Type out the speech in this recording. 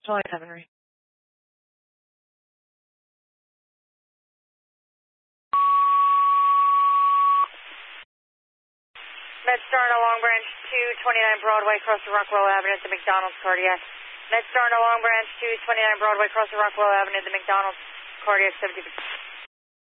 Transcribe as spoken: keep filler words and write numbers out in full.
July seven, right? MedStar no Long Branch two twenty-nine Broadway, across the Rockwell Avenue at the McDonald's Cardiac. MedStar no Long Branch two twenty-nine Broadway, across the Rockwell Avenue at the McDonald's Cardiac seventy.